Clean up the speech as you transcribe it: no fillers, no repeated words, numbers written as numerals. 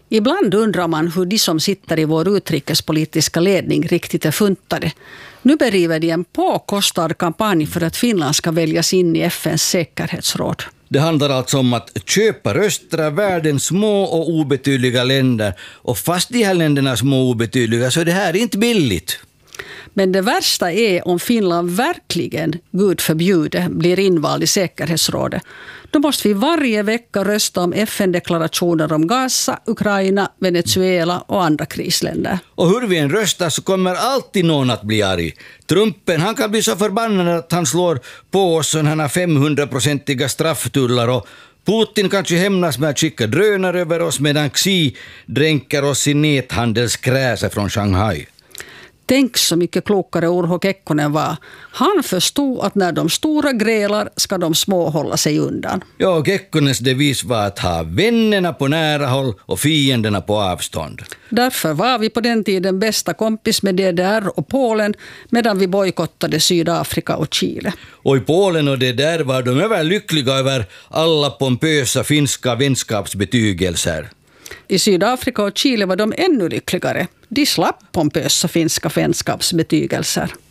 Ibland undrar man hur de som sitter i vår utrikespolitiska ledning riktigt är funtade. Nu bedriver de en påkostad kampanj för att Finland ska väljas in i FNs säkerhetsråd. Det handlar alltså om att köpa röster av världens små och obetydliga länder. Och fast de här länderna är små och obetydliga så är det här inte billigt. Men det värsta är om Finland verkligen, Gud förbjude, blir invald i säkerhetsrådet. Då måste vi varje vecka rösta om FN-deklarationer om Gaza, Ukraina, Venezuela och andra krisländer. Och hur vi än röstar så kommer alltid någon att bli arg. Trumpen, han kan bli så förbannad att han slår på oss sådana 500-procentiga strafftullar, och Putin kanske hämnas med att skicka drönare över oss medan Xi dränker oss i näthandelskräser från Shanghai. Tänk så mycket klokare Urho Kekkonen var. Han förstod att när de stora grälar ska de små hålla sig undan. Ja, Kekkonens devis var att ha vännerna på nära håll och fienderna på avstånd. Därför var vi på den tiden bästa kompis med DDR och Polen medan vi bojkottade Sydafrika och Chile. Och i Polen och DDR var de överlyckliga över alla pompösa finska vänskapsbetygelser. I Sydafrika och Chile var de ännu lyckligare. De slapp pompösa finska vänskapsbetygelser.